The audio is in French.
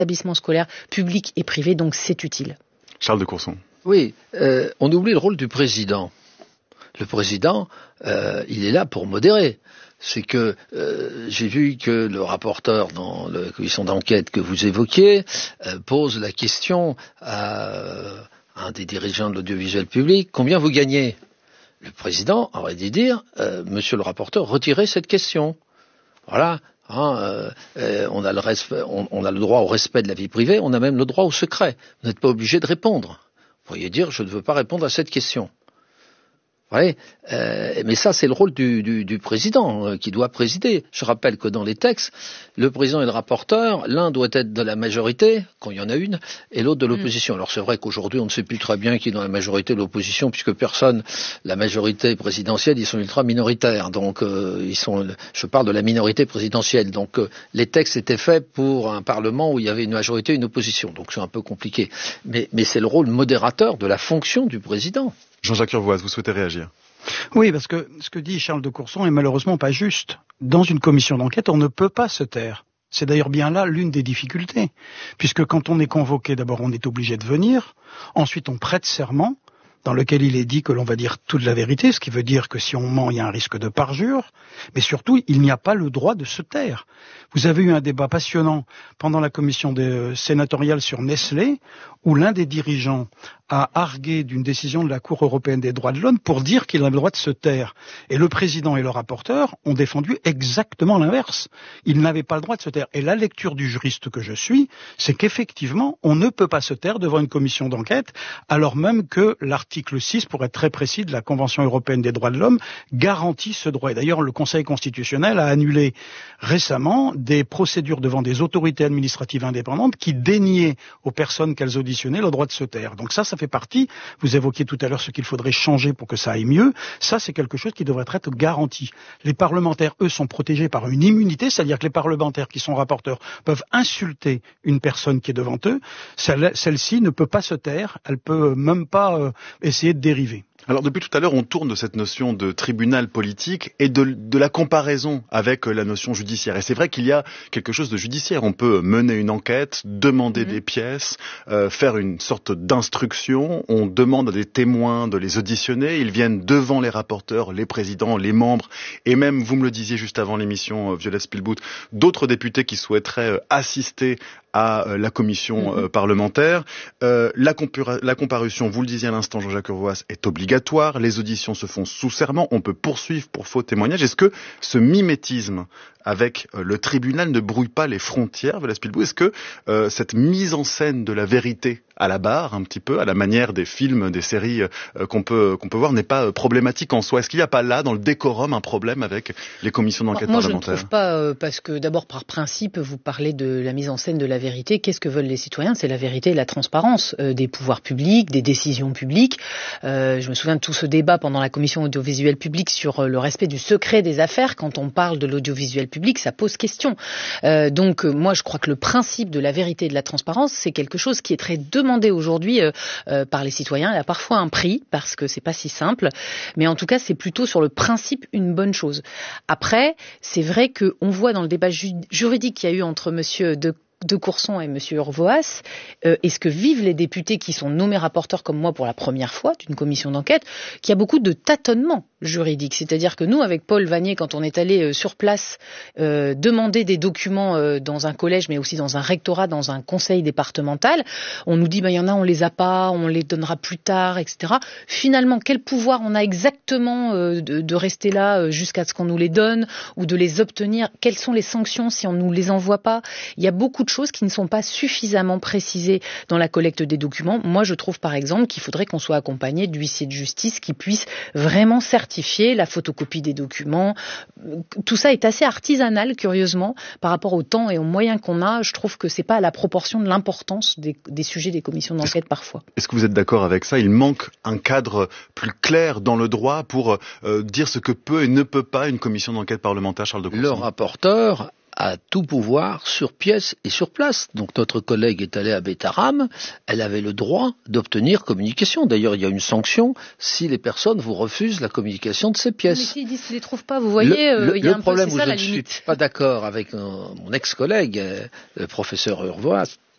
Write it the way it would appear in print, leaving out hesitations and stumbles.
établissements scolaires publics et privés, donc c'est utile. Charles de Courson. Oui, on oublie le rôle du président. Le président, il est là pour modérer. C'est que j'ai vu que le rapporteur dans la commission d'enquête que vous évoquiez pose la question à un des dirigeants de l'audiovisuel public, combien vous gagnez? Le président aurait dû dire, monsieur le rapporteur, retirez cette question. Voilà. on a le droit au respect de la vie privée, on a même le droit au secret. Vous n'êtes pas obligé de répondre. Vous pourriez dire, je ne veux pas répondre à cette question. Ouais, mais ça, c'est le rôle du président qui doit présider. Je rappelle que dans les textes, le président et le rapporteur, l'un doit être de la majorité, quand il y en a une, et l'autre de l'opposition. Alors c'est vrai qu'aujourd'hui, on ne sait plus très bien qui est dans la majorité ou l'opposition, puisque la majorité présidentielle, ils sont ultra minoritaires. Donc, je parle de la minorité présidentielle. Donc, les textes étaient faits pour un parlement où il y avait une majorité et une opposition. Donc, c'est un peu compliqué. Mais c'est le rôle modérateur de la fonction du président. Jean-Jacques Urvoas, vous souhaitez réagir? Oui, parce que ce que dit Charles de Courson est malheureusement pas juste. Dans une commission d'enquête, on ne peut pas se taire. C'est d'ailleurs bien là l'une des difficultés. Puisque quand on est convoqué, d'abord on est obligé de venir, ensuite on prête serment, dans lequel il est dit que l'on va dire toute la vérité, ce qui veut dire que si on ment, il y a un risque de parjure, mais surtout, il n'y a pas le droit de se taire. Vous avez eu un débat passionnant pendant la commission sénatoriale sur Nestlé, où l'un des dirigeants a argué d'une décision de la Cour européenne des droits de l'homme pour dire qu'il avait le droit de se taire. Et le président et le rapporteur ont défendu exactement l'inverse. Il n'avait pas le droit de se taire. Et la lecture du juriste que je suis, c'est qu'effectivement, on ne peut pas se taire devant une commission d'enquête, alors même que l'article 6, pour être très précis, de la Convention européenne des droits de l'homme, garantit ce droit. Et d'ailleurs, le Conseil constitutionnel a annulé récemment des procédures devant des autorités administratives indépendantes qui déniaient aux personnes qu'elles auditionnaient le droit de se taire. Donc ça fait partie, vous évoquiez tout à l'heure ce qu'il faudrait changer pour que ça aille mieux, ça c'est quelque chose qui devrait être garanti. Les parlementaires, eux, sont protégés par une immunité, c'est-à-dire que les parlementaires qui sont rapporteurs peuvent insulter une personne qui est devant eux, celle-ci ne peut pas se taire, elle peut même pas essayer de dériver. Alors depuis tout à l'heure, on tourne de cette notion de tribunal politique et de la comparaison avec la notion judiciaire. Et c'est vrai qu'il y a quelque chose de judiciaire. On peut mener une enquête, demander des pièces, faire une sorte d'instruction. On demande à des témoins de les auditionner. Ils viennent devant les rapporteurs, les présidents, les membres et même, vous me le disiez juste avant l'émission, Violette Spilbout, d'autres députés qui souhaiteraient assister à la commission parlementaire. La comparution, vous le disiez à l'instant, Jean-Jacques Urvoas, est obligatoire. Les auditions se font sous serment. On peut poursuivre pour faux témoignage. Est-ce que ce mimétisme avec le tribunal ne brouille pas les frontières, Violette Spilbout? Est-ce que cette mise en scène de la vérité à la barre, un petit peu, à la manière des films, des séries qu'on peut voir, n'est pas problématique en soi? Est-ce qu'il n'y a pas là, dans le décorum, un problème avec les commissions d'enquête parlementaires? Moi, je ne trouve pas, parce que d'abord, par principe, vous parlez de la mise en scène de la vérité. Qu'est-ce que veulent les citoyens? C'est la vérité et la transparence des pouvoirs publics, des décisions publiques. Je me souviens de tout ce débat pendant la commission audiovisuelle publique sur le respect du secret des affaires. Quand on parle de l'audiovisuel public, ça pose question. Donc, moi, je crois que le principe de la vérité et de la transparence, c'est quelque chose qui est très demandé aujourd'hui par les citoyens. Il y a parfois un prix, parce que c'est pas si simple. Mais en tout cas, c'est plutôt sur le principe une bonne chose. Après, c'est vrai qu'on voit dans le débat juridique qu'il y a eu entre monsieur de Courson et monsieur Urvoas, et ce que vivent les députés qui sont nommés rapporteurs comme moi pour la première fois d'une commission d'enquête, qu'il y a beaucoup de tâtonnements juridiques. C'est-à-dire que nous, avec Paul Vanier, quand on est allé sur place demander des documents dans un collège, mais aussi dans un rectorat, dans un conseil départemental, on nous dit, il y en a, on les a pas, on les donnera plus tard, etc. Finalement, quel pouvoir on a exactement de rester là jusqu'à ce qu'on nous les donne, ou de les obtenir? Quelles sont les sanctions si on nous les envoie pas? Il y a beaucoup de choses qui ne sont pas suffisamment précisées dans la collecte des documents. Moi, je trouve par exemple qu'il faudrait qu'on soit accompagné d'huissiers de justice qui puissent vraiment certifier la photocopie des documents. Tout ça est assez artisanal, curieusement, par rapport au temps et aux moyens qu'on a. Je trouve que c'est pas à la proportion de l'importance des sujets des commissions d'enquête parfois. Est-ce que vous êtes d'accord avec ça? Il manque un cadre plus clair dans le droit pour dire ce que peut et ne peut pas une commission d'enquête parlementaire, Charles de Courson. Le rapporteur a tout pouvoir sur pièce et sur place. Donc notre collègue est allée à Bétaram, elle avait le droit d'obtenir communication. D'ailleurs, il y a une sanction si les personnes vous refusent la communication de ces pièces. Mais s'ils disent qu'ils ne les trouvent pas, vous voyez, il y a un peu, c'est ça la limite. Je ne suis pas d'accord avec mon ex-collègue, le professeur Urvoas,